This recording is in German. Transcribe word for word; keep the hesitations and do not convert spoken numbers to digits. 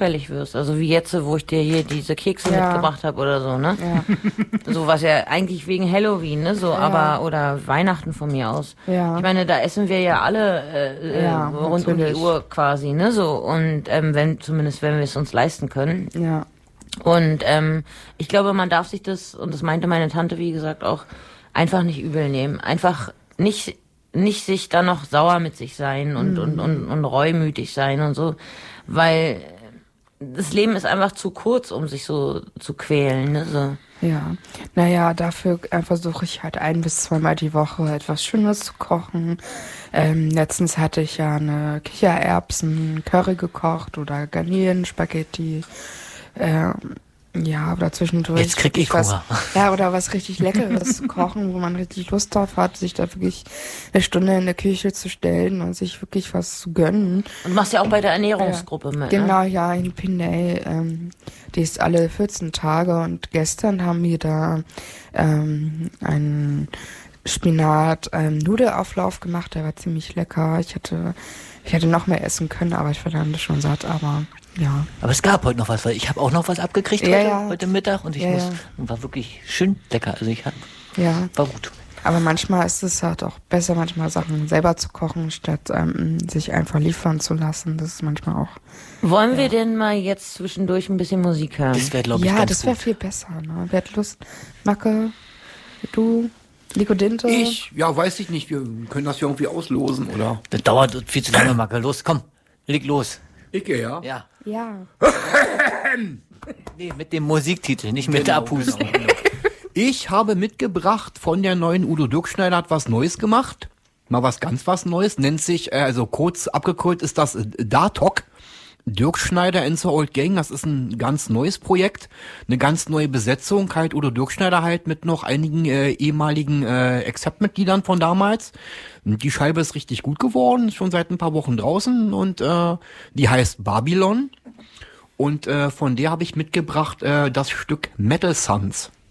kurzwellig wirst. Also wie jetzt, wo ich dir hier diese Kekse Ja. mitgebracht habe oder so, ne? Ja. So was ja eigentlich wegen Halloween, ne? So, Ja. aber oder Weihnachten von mir aus. Ja. Ich meine, da essen wir ja alle äh, Ja, äh, rund um die natürlich. Uhr quasi, ne? So und ähm, wenn zumindest wenn wir es uns leisten können. Ja. Und ähm, ich glaube, man darf sich das, und das meinte meine Tante, wie gesagt, auch einfach nicht übel nehmen. Einfach nicht nicht sich dann noch sauer mit sich sein und, Mhm. und, und, und reumütig sein und so, weil das Leben ist einfach zu kurz, um sich so zu quälen. Ne? So. Ja, naja, dafür äh, versuche ich halt ein bis zweimal die Woche etwas Schönes zu kochen. Ähm, letztens hatte ich ja eine Kichererbsen-Curry gekocht oder Garnelenspaghetti. Ähm, ja, oder zwischendurch. Jetzt krieg ich was, Hunger. Ja, oder was richtig Leckeres zu kochen, wo man richtig Lust drauf hat, sich da wirklich eine Stunde in der Küche zu stellen und sich wirklich was zu gönnen. Und machst ja auch bei der Ernährungsgruppe ja, mit. Genau, Ne? ja, in Pinay. Ähm, die ist alle vierzehn Tage und gestern haben wir da ähm, einen Spinat-Nudelauflauf gemacht, der war ziemlich lecker. Ich hätte, ich hätte noch mehr essen können, aber ich war dann schon satt, aber ja. Aber es gab heute noch was, weil ich habe auch noch was abgekriegt Ja, heute, ja. heute Mittag und ich Ja, muss, ja. war wirklich schön lecker. Also ich hab, Ja. war gut. Aber manchmal ist es halt auch besser, manchmal Sachen selber zu kochen, statt ähm, sich einfach liefern zu lassen. Das ist manchmal auch. Wollen wir denn mal jetzt zwischendurch ein bisschen Musik hören? Das wäre, glaube ich, Ja, ganz das wäre gut. viel besser. Ne? Wer hat Lust? Macke, du, Nico Dinte? Ich, ja, weiß ich nicht. Wir können das ja irgendwie auslosen, oder? Das dauert viel zu lange, Macke. Los, komm, leg los. Ich gehe, ja? Ja. Ja. Nee, mit dem Musiktitel, nicht mit der Abhusten. genau, genau. Ich habe mitgebracht von der neuen Udo Dirkschneider, hat was Neues gemacht. Mal was ganz was Neues. Nennt sich, äh, also kurz abgekürzt ist das äh, Datok. Dirkschneider and the Old Gang, das ist ein ganz neues Projekt. Eine ganz neue Besetzung, halt Udo Dirkschneider halt mit noch einigen äh, ehemaligen äh, Accept-Mitgliedern von damals. Die Scheibe ist richtig gut geworden, ist schon seit ein paar Wochen draußen und äh, die heißt Babylon. Und äh, von der habe ich mitgebracht äh, das Stück Metal Sons.